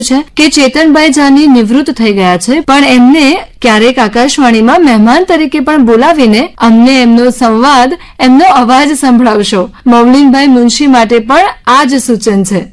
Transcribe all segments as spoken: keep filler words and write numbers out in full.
છે કે ચેતનભાઈ જાની નિવૃત્ત થઈ ગયા છે, પણ એમને ક્યારેક આકાશવાણીમાં મહેમાન તરીકે પણ બોલાવીને અમને એમનો સંવાદ, એમનો અવાજ સંભળાવશો. મૌલિનભાઈ મુનશી માટે પણ આ જ સૂચન છે.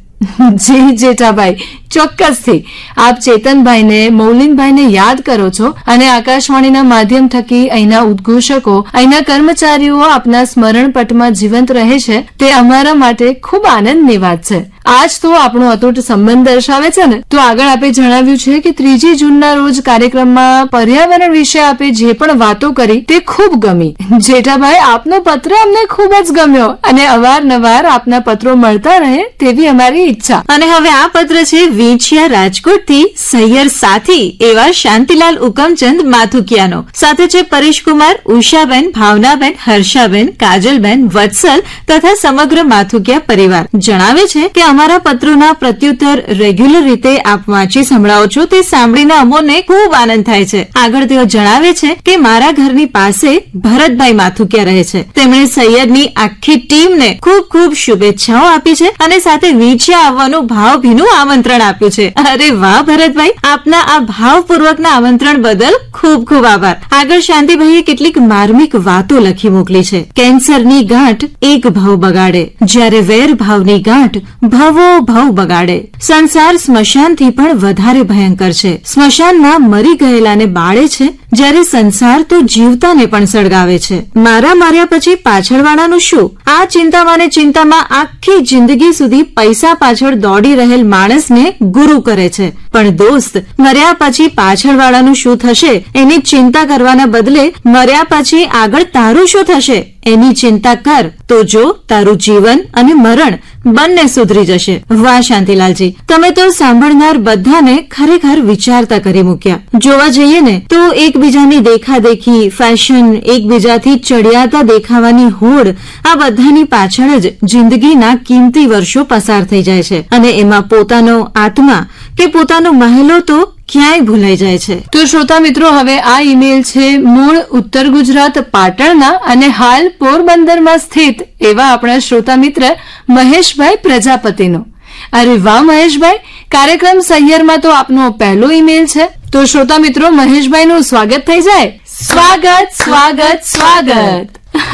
જી જેઠાભાઈ, ચોક્કસથી આપ ચેતનભાઈને, મૌલિનભાઈને યાદ કરો છો અને આકાશવાણીના માધ્યમ થકી અહીંના ઉદ્ઘોષકો, અહીંના કર્મચારીઓ આપના સ્મરણ પટમાં જીવંત રહે છે, તે અમારા માટે ખૂબ આનંદની વાત છે. આજ તો આપણો અતૂટ સંબંધ દર્શાવે છે ને. તો આગળ આપે જણાવ્યું છે કે ત્રીજી જૂનના રોજ કાર્યક્રમમાં પર્યાવરણ વિશે આપે જે પણ વાતો કરી તે ખૂબ ગમી. જેઠાભાઈ, આપનો પત્ર અમને ખૂબ જ ગમ્યો અને અવારનવાર આપના પત્રો મળતા રહે તેવી અમારી ઈચ્છા. અને હવે આ પત્ર છે વીંછિયા રાજકોટથી સૈયર સાથી એવા શાંતિલાલ ઉકમચંદ માથુકિયાનો. સાથે છે પરેશકુમાર, ઉષાબેન, ભાવનાબેન, હર્ષાબેન, કાજલબેન, વત્સલ તથા સમગ્ર માથુકિયા પરિવાર. જણાવે છે કે અમારા પત્રોના પ્રત્યુત્તર રેગ્યુલર રીતે આપ વાંચી સંભળાવો છો તે સાંભળીને અમોને ખૂબ આનંદ થાય છે. આગળ તેઓ જણાવે છે કે મારા ઘરની પાસે ભરતભાઈ માથુકિયા રહે છે. તેમણે સૈયદની આખી ટીમને ખૂબ ખૂબ શુભેચ્છાઓ આપી છે અને સાથે વીંછિયા આવવાનું ભાવભીનું આમંત્રણ આપ્યું છે. અરે વાહ ભરતભાઈ, આપના આ ભાવપૂર્વકના આમંત્રણ બદલ ખૂબ ખૂબ આભાર. આગળ શાંતિભાઈએ કેટલીક માર્મિક વાતો લખી મોકલી છે. કેન્સરની ગાંઠ એક ભાવ બગાડે, જ્યારે વેર ભાવની ગાંઠ ભવો ભવ બગાડે. સંસાર સ્મશાનથી પણ વધારે ભયંકર છે. સ્મશાનમાં મરી ગયેલાને બાળે છે, જ્યારે સંસાર તો જીવતાને પણ સળગાવે છે. મારા માર્યા પછી પાછળવાળાનું શું? આ ચિંતામાં ને ચિંતામાં આખી જિંદગી સુધી પૈસા પાછળ દોડી રહેલ માણસને ગુરુ કરે છે. પણ દોસ્ત, મર્યા પછી પાછળવાળાનું શું થશે એની ચિંતા કરવાના બદલે મર્યા પછી આગળ તારું શું થશે એની ચિંતા કર, તો જો તારું જીવન અને મરણ બંને સુધરી જશે. વાહ શાંતિલાલજી, તમે તો સાંભળનાર બધાને ખરેખર વિચારતા કરી મૂક્યા. જોવા જઈએ ને તો એકબીજાની દેખાદેખી, ફેશન, એકબીજાથી ચડિયાતા દેખાવાની હોડ, આ બધાની પાછળ જ જિંદગીના કિંમતી વર્ષો પસાર થઈ જાય છે અને એમાં પોતાનો આત્મા કે પોતાનો મહેલો તો ક્યાંય ભૂલાઈ જાય છે. તો શ્રોતા મિત્રો, હવે આ ઈમેલ છે મૂળ ઉત્તર ગુજરાત પાટણના અને હાલ પોરબંદરમાં સ્થિત એવા આપણા શ્રોતા મિત્ર મહેશભાઈ પ્રજાપતિનો. અરે વાહ મહેશભાઈ, કાર્યક્રમ સહિયરમાં તો આપનો પહેલો ઈમેલ છે. તો શ્રોતા મિત્રો, મહેશભાઈનું સ્વાગત થઈ જાય. સ્વાગત સ્વાગત સ્વાગત.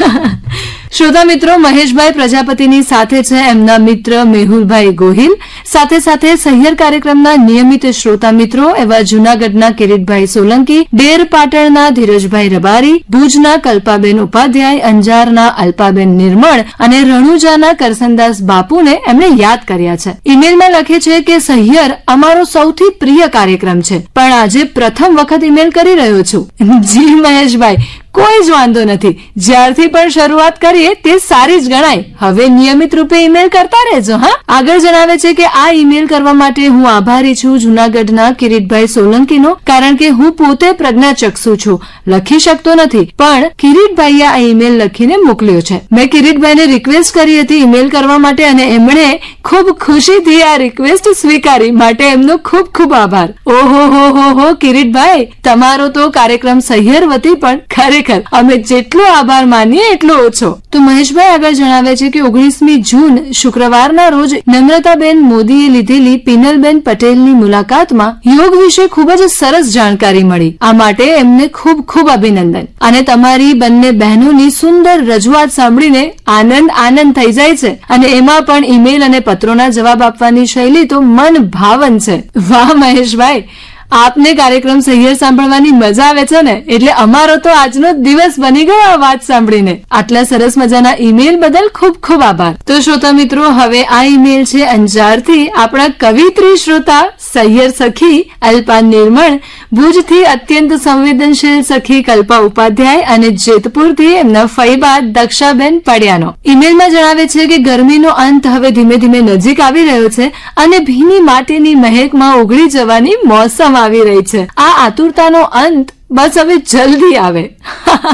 શ્રોતા મિત્રો, મહેશભાઈ પ્રજાપતિની સાથે છે એમના મિત્ર મેહુલભાઈ ગોહિલ, સાથે સાથે સહિયર કાર્યક્રમના નિયમિત શ્રોતા મિત્રો એવા જૂનાગઢના કિરીટભાઈ સોલંકી, ડેર પાટણના ધીરજભાઈ રબારી, ભુજના કલ્પાબેન ઉપાધ્યાય, અંજારના અલ્પાબેન નિર્મળ અને રણુજાના કરસનદાસ બાપુને એમણે યાદ કર્યા છે. ઈમેલમાં લખે છે કે સહિયર અમારો સૌથી પ્રિય કાર્યક્રમ છે, પણ આજે પ્રથમ વખત ઈમેલ કરી રહ્યો છું. જી મહેશભાઈ, કોઈ જ વાંધો નથી. જ્યારથી પણ શરૂઆત કરીએ તે સારી જ ગણાય. હવે નિયમિત રૂપે ઈમેલ કરતા રહેજો. હા, આગળ જણાવે છે કે આ ઈમેલ કરવા માટે હું આભારી છું જૂનાગઢના કિરીટભાઈ સોલંકીનો, કારણ કે હું પોતે પ્રજ્ઞાચક્ષુ છું, લખી શકતો નથી, પણ કિરીટભાઈએ આ ઈમેલ લખીને મોકલ્યો છે. મેં કિરીટભાઈને રિક્વેસ્ટ કરી હતી ઈમેલ કરવા માટે અને એમણે ખૂબ ખુશીથી આ રિક્વેસ્ટ સ્વીકારી, માટે એમનો ખૂબ ખૂબ આભાર. ઓહો હો હો હો કિરીટભાઈ, તમારો તો કાર્યક્રમ સહિયર વતી પણ ખરેખર અમે જેટલો આભાર માનીએ એટલો ઓછો. તો મહેશભાઈ આગળ જણાવે છે કે ઓગણીસમી જૂન શુક્રવારના રોજ નમ્રતાબેન મોદીએ લીધેલી પિનલબેન પટેલની મુલાકાતમાં યોગ વિશે ખૂબ જ સરસ જાણકારી મળી. આ માટે એમને ખૂબ ખૂબ અભિનંદન. અને તમારી બંને બહેનોની સુંદર રજૂઆત સાંભળીને આનંદ આનંદ થઈ જાય છે. અને એમાં પણ ઈમેલ અને પત્રોના જવાબ આપવાની શૈલી તો મન ભાવન છે. વાહ મહેશભાઈ, આપને કાર્યક્રમ સહિયર સાંભળવાની મજા આવે છે ને, એટલે અમારો તો આજનો દિવસ બની ગયો આ વાત સાંભળીને. આટલા સરસ મજાના ઈમેલ બદલ ખૂબ ખૂબ આભાર. તો શ્રોતા મિત્રો, હવે આ ઈમેલ છે અંજારથી આપણા કવિત્રી શ્રોતા સહિયર સખી અલ્પા નિર્મળ, ભુજથી અત્યંત સંવેદનશીલ સખી કલ્પા ઉપાધ્યાય અને જેતપુરથી એમના ફઈબા દક્ષાબેન પડ્યાનો. ઈમેલમાં જણાવે છે કે ગરમીનો અંત હવે ધીમે ધીમે નજીક આવી રહ્યો છે અને ભીની માટીની મહેકમાં ઓગળી જવાની મોસમ આવી રહી છે. આ આતુરતાનો અંત બસ હવે જલ્દી આવે.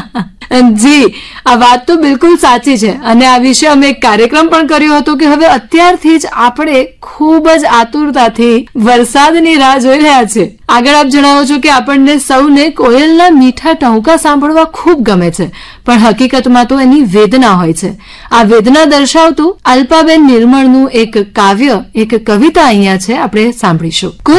જી, આ વાત તો બિલકુલ સાચી છે અને આ વિશે અમે એક કાર્યક્રમ પણ કર્યો હતો કે હવે અત્યારથી જ આપણે ખૂબ જ આતુરતાથી વરસાદની રાહ જોઈ રહ્યા છે. આગળ આપ જણાવો છો કે આપણને સૌને કોયલના મીઠા ટહુકા સાંભળવા ખૂબ ગમે છે, પણ હકીકતમાં તો એની વેદના હોય છે. આ વેદના દર્શાવતું અલ્પાબેન નિર્મળનું એક કાવ્ય, એક કવિતા અહીંયા છે, આપણે સાંભળીશું.